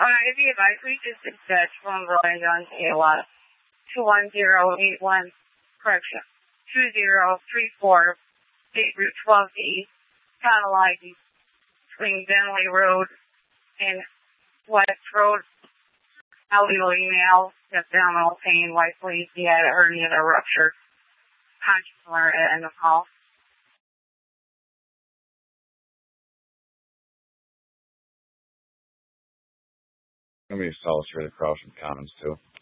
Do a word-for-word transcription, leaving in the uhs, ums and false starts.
Uh, if you advise, we just dispatch from Roy on A L S two one zero eight one, correction, two zero three four, State Route twelve E, Catalina, between Bentley Road and West Road. Elderly male, abdominal pain, likely he had a hernia or rupture, conscious alert at end of call. Let me tell us for the Crouch and Commons too.